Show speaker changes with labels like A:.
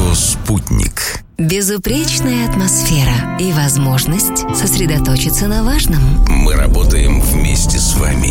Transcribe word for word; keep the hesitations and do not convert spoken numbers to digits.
A: Радио «Спутник».
B: Безупречная атмосфера и возможность сосредоточиться на важном.
A: Мы работаем вместе с вами.